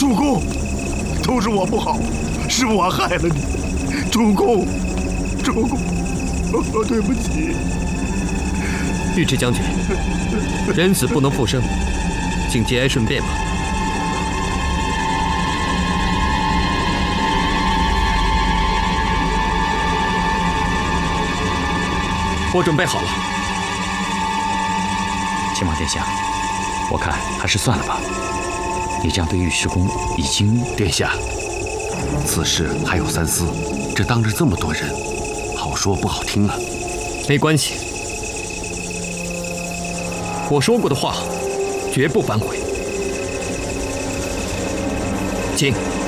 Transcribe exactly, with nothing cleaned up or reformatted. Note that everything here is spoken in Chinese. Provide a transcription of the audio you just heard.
主公，都是我不好，是我害了你。主公，主公，我对不起。 尉迟将军，人死不能复生，请节哀顺变吧。我准备好了。 秦王殿下，我看还是算了吧。你这样对尉迟恭已经…… 殿下，此事还有三思，这当着这么多人，好说不好听啊。 没关系，我说过的话，绝不反悔。请。